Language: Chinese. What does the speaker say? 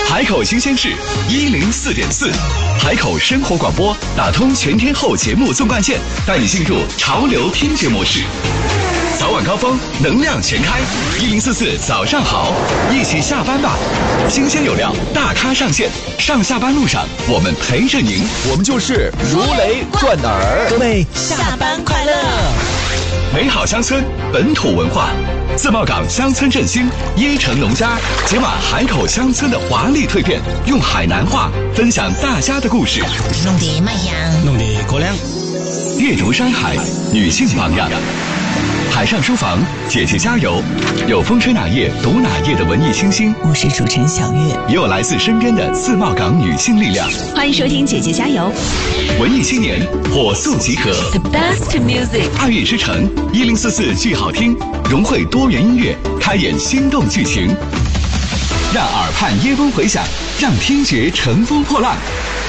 海口新鲜事104.4，海口生活广播打通全天候节目纵贯线，带你进入潮流听觉模式。早晚高峰，能量全开，1044早上好，一起下班吧。新鲜有料，大咖上线，上下班路上我们陪着您， 我们就是如雷贯耳。 各位下班快乐！ 美好乡村，本土文化，自贸港乡村振兴，椰城农家解码海口乡村的华丽蜕变，用海南话分享大家的故事， 弄得卖香， 弄得高粱。 阅读山海，女性榜样。海上书房，姐姐加油！有风吹哪页读哪页的文艺清新， 我是主持人小月， 也有来自身边的自贸港女性力量。 欢迎收听姐姐加油！ 文艺青年火速集合 The best music， 爱乐之城1044剧好听，融汇多元音乐，开演心动剧情，让耳畔耶风回响，让听觉乘风破浪。